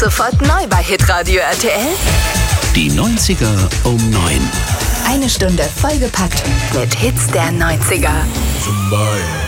sofort neu bei Hitradio RTL. Die 90er um 9. Eine Stunde vollgepackt mit Hits der 90er. Zum Beispiel